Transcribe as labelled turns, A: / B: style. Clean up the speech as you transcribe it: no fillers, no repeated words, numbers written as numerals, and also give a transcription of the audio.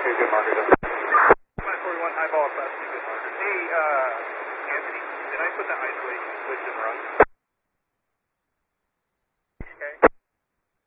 A: 2, good marker.
B: 541 high ball, class 2, good marker. Hey, Anthony, did I put the isolation switch in wrong?